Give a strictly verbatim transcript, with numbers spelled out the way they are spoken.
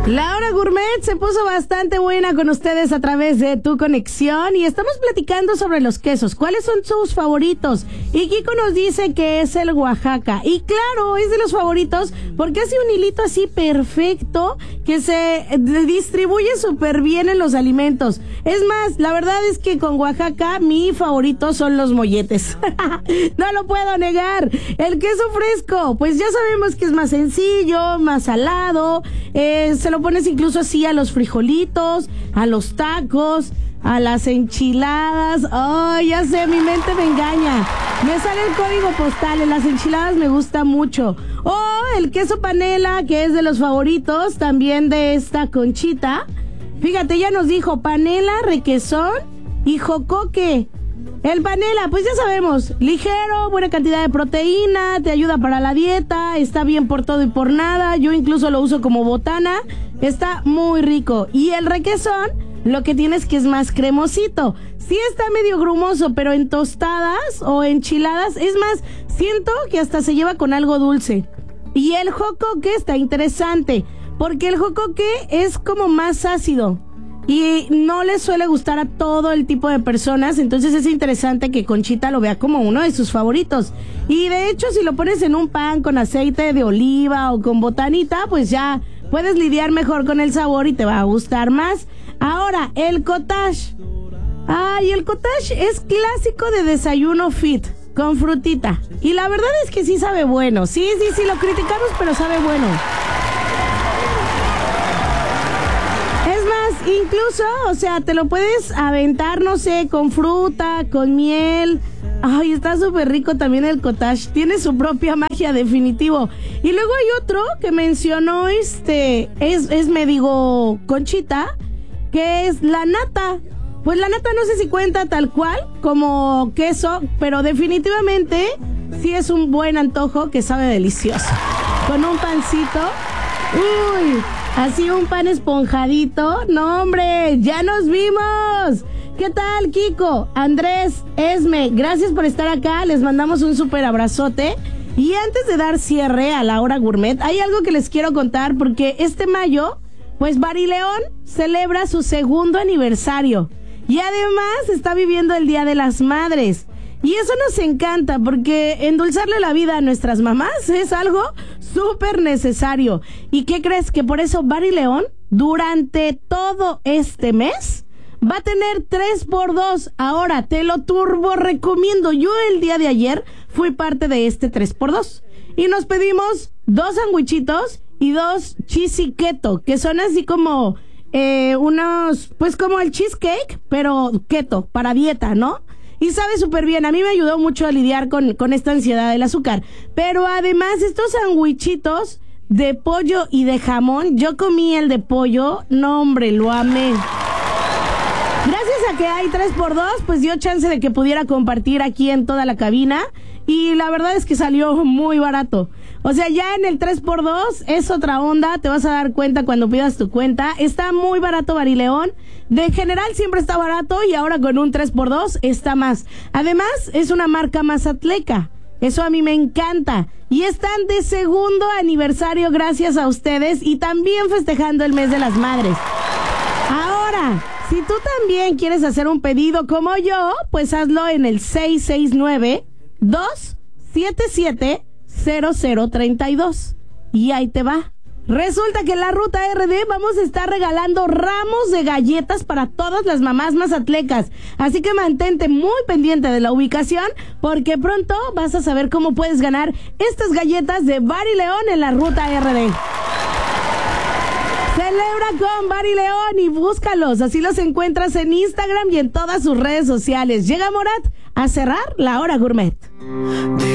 La Hora Gourmet se puso bastante buena con ustedes a través de Tu Conexión y estamos platicando sobre los quesos. ¿Cuáles son sus favoritos? Y Kiko nos dice que es el Oaxaca. Y claro, es de los favoritos porque hace un hilito así perfecto que se distribuye súper bien en los alimentos. Es más, la verdad es que con Oaxaca mi favorito son los molletes. No lo puedo negar. El queso fresco, pues ya sabemos que es más sencillo, más salado, eh, se lo pones incluso así a los frijolitos, a los tacos, a las enchiladas. Oh, ya sé, mi mente me engaña. Me sale el código postal, en las enchiladas me gusta mucho. Oh, el queso panela, que es de los favoritos también de esta Conchita. Fíjate, ella nos dijo panela, requesón y jocoque. El panela, pues ya sabemos, ligero, buena cantidad de proteína, te ayuda para la dieta, está bien por todo y por nada. Yo incluso lo uso como botana, está muy rico. Y el requesón, lo que tiene es que es más cremosito. Sí está medio grumoso, pero en tostadas o enchiladas, es más, siento que hasta se lleva con algo dulce. Y el jocoque está interesante, porque el jocoque es como más ácido y no le suele gustar a todo el tipo de personas, entonces es interesante que Conchita lo vea como uno de sus favoritos. Y de hecho, si lo pones en un pan con aceite de oliva o con botanita, pues ya puedes lidiar mejor con el sabor y te va a gustar más. Ahora, el cottage. Ay, el cottage es clásico de desayuno fit, con frutita. Y la verdad es que sí sabe bueno. Sí, sí, sí, lo criticamos, pero sabe bueno. Incluso, o sea, te lo puedes aventar, no sé, con fruta, con miel. Ay, está súper rico también el cottage. Tiene su propia magia, definitivo. Y luego hay otro que mencionó, este, es, es me digo, Conchita, que es la nata. Pues la nata no sé si cuenta tal cual como queso, pero definitivamente sí es un buen antojo que sabe delicioso. Con un pancito. Uy, así un pan esponjadito. No, hombre, ya nos vimos. ¿Qué tal, Kiko? Andrés, Esme, gracias por estar acá. Les mandamos un súper abrazote. Y antes de dar cierre a la Hora Gourmet, hay algo que les quiero contar porque este mayo, pues Barileón celebra su segundo aniversario. Y además está viviendo el Día de las Madres. Y eso nos encanta porque endulzarle la vida a nuestras mamás es algo súper necesario. ¿Y qué crees? Que por eso Barileón, durante todo este mes, va a tener tres por dos. Ahora, te lo turbo recomiendo. Yo el día de ayer fui parte de este tres por dos. Y nos pedimos dos sandwichitos y dos cheesy keto, que son así como eh, unos, pues como el cheesecake, pero keto, para dieta, ¿no? Y sabe súper bien. A mí me ayudó mucho a lidiar con, con esta ansiedad del azúcar. Pero además, estos sandwichitos de pollo y de jamón, yo comí el de pollo. No, hombre, lo amé. Gracias a que hay tres por dos, pues dio chance de que pudiera compartir aquí en toda la cabina. Y la verdad es que salió muy barato. O sea, ya en el tres por dos es otra onda. Te vas a dar cuenta cuando pidas tu cuenta. Está muy barato Barileón. De general siempre está barato y ahora con un tres por dos está más. Además, es una marca mazatleca. Eso a mí me encanta. Y están de segundo aniversario gracias a ustedes y también festejando el mes de las madres. Ahora, si tú también quieres hacer un pedido como yo, pues hazlo en el seis seis nueve, dos siete siete, cero cero tres dos. Y ahí te va. Resulta que en la Ruta R D vamos a estar regalando ramos de galletas para todas las mamás mazatlecas. Así que mantente muy pendiente de la ubicación porque pronto vas a saber cómo puedes ganar estas galletas de Barileón en la Ruta R D. Celebra con Barileón y búscalos. Así los encuentras en Instagram y en todas sus redes sociales. Llega Morat a cerrar la Hora Gourmet.